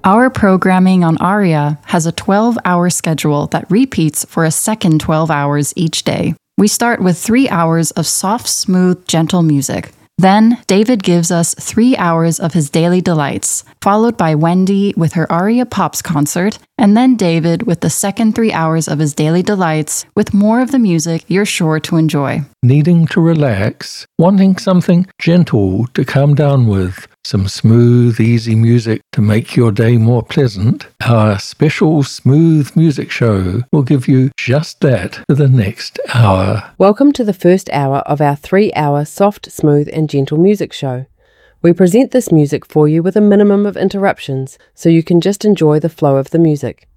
Our programming on ARIA has a 12-hour schedule that repeats for a second 12 hours each day. We start with 3 hours of soft, smooth, gentle music. Then, David gives us 3 hours of his daily delights, followed by Wendy with her Aria Pops concert, and then David with the second 3 hours of his daily delights, with more of the music you're sure to enjoy. Needing to relax? Wanting something gentle to calm down with? Some smooth, easy music to make your day more pleasant? Our special smooth music show will give you just that for the next hour. Welcome to the first hour of our 3-hour soft, smooth and gentle music show. We present this music for you with a minimum of interruptions, so you can just enjoy the flow of the music.